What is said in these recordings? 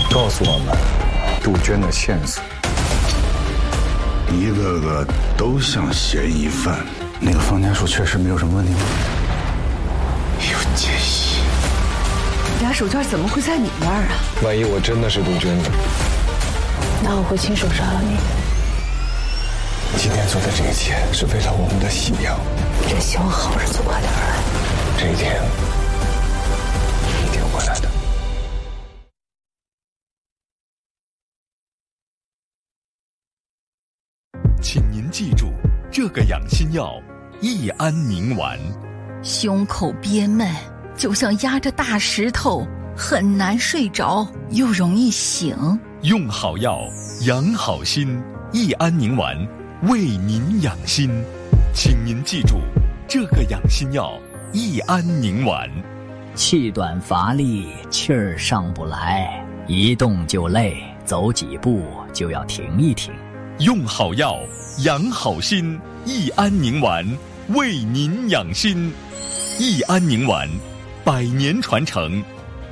告诉我们杜鹃的线索。 一个个都像嫌疑犯。 那个方家树确实没有什么问题吗？ 有奸细。 俩手绢怎么会在你那儿啊？ 万一我真的是杜鹃呢？ 那我会亲手杀了你。 今天做的这一切是为了我们的信仰。 真希望好日子快点来。 这一天一定会来的。 请您记住，这个养心药益安宁丸。 胸口憋闷，就像压着大石头，很难睡着，又容易醒。 用好药，养好心，益安宁丸为您养心。请您记住，这个养心药益安宁丸。 气短乏力，气儿上不来，一动就累，走几步就要停一停。 用好药，养好心，益安宁丸为您养心。益安宁丸100年传承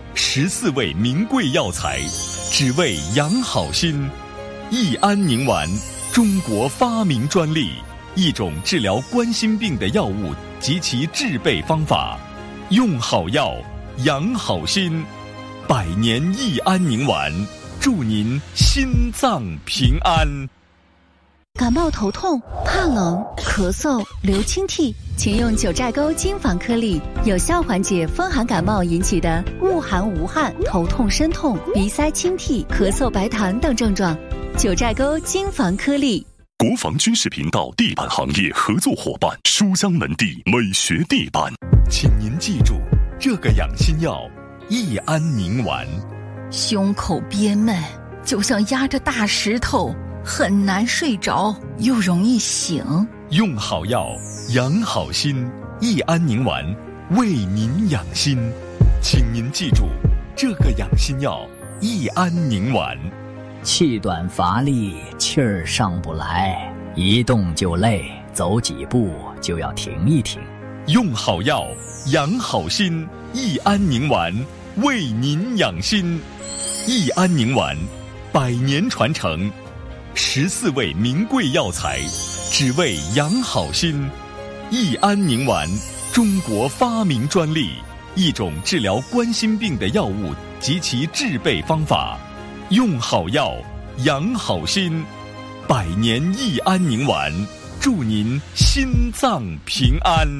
，14味名贵药材，只为养好心。益安宁丸，中国发明专利，一种治疗冠心病的药物及其制备方法。用好药，养好心，100年益安宁丸，祝您心脏平安。 感冒头痛、怕冷、咳嗽、流清涕，请用九寨沟金防颗粒，有效缓解风寒感冒引起的恶寒无汗、头痛身痛、鼻塞清涕、咳嗽白痰等症状。九寨沟金防颗粒。 国防军事频道地板行业合作伙伴书香门第美学地板。 请您记住，这个养心药益安宁丸。 胸口憋闷，就像压着大石头，很难睡着，又容易醒。 用好药，养好心，益安宁丸为您养心。请您记住，这个养心药益安宁丸。 气短乏力，气儿上不来，一动就累，走几步就要停一停。 用好药，养好心，益安宁丸为您养心。益安宁丸100年传承，14味名贵药材，只为养好心。益安宁丸，中国发明专利，一种治疗冠心病的药物及其制备方法。用好药，养好心，100年益安宁丸，祝您心脏平安。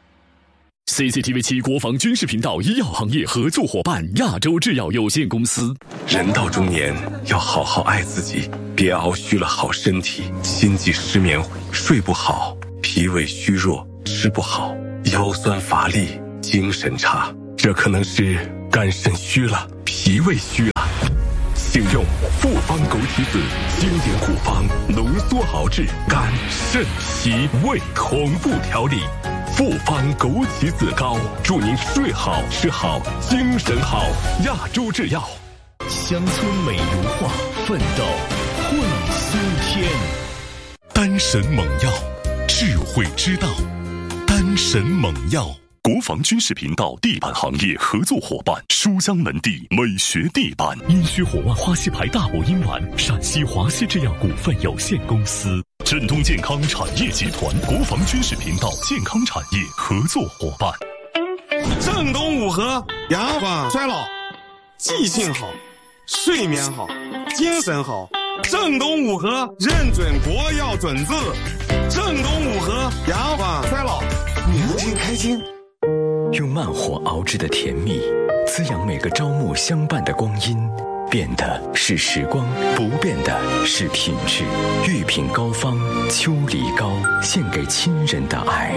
CCTV7 国防军事频道医药行业合作伙伴亚洲制药有限公司。 人到中年要好好爱自己，别熬虚了好身体，心悸失眠，睡不好，脾胃虚弱，吃不好，腰酸乏力，精神差，这可能是肝肾虚了，脾胃虚了。请用复方枸杞子经典古方浓缩熬制肝肾脾胃同步调理。复方枸杞子膏，祝您睡好吃好精神好。亚洲制药。 乡村美如画，奋斗会苏天。丹神猛药，智慧之道。丹神猛药。国防军事频道地板行业合作伙伴书香门第美学地板。阴虚火旺花溪牌大补阴丸，陕西华西制药股份有限公司。振东健康产业集团国防军事频道健康产业合作伙伴。 正东五合，延缓衰老，记性好，睡眠好，精神好。正东五合认准国药准字。正东五合，延缓衰老，年轻开心。 用慢火熬制的甜蜜，滋养每个朝暮相伴的光阴。变的是时光，不变的是品质。御品高方秋梨膏，献给亲人的爱。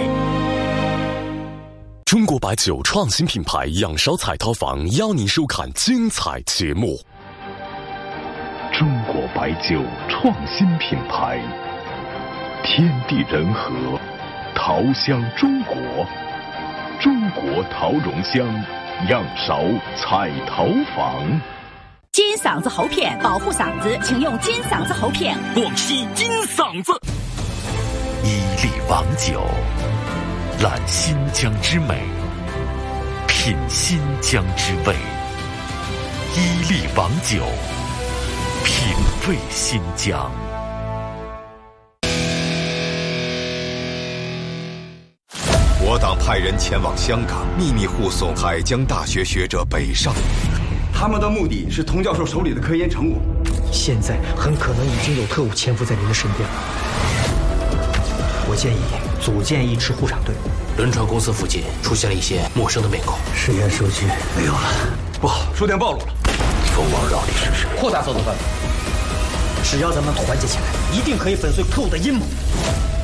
中国白酒创新品牌仰韶彩陶坊邀您收看精彩节目。 中国白酒创新品牌，天地人和，陶香中国。中国陶容香，仰韶彩陶坊。 金嗓子喉片保护嗓子，请用金嗓子喉片。 广西金嗓子。 伊利王酒，揽新疆之美，品新疆之味。伊力王酒，品味新疆。 我党派人前往香港，秘密护送海疆大学学者北上。 他们的目的是童教授手里的科研成果， 现在很可能已经有特务潜伏在您的身边了。我建议组建一支护航队。 轮船公司附近出现了一些陌生的面孔， 实验数据没有了，不好，书店暴露了。 蜂王扰敌是谁？ 扩大搜索范围。 只要咱们团结起来，一定可以粉碎特务的阴谋。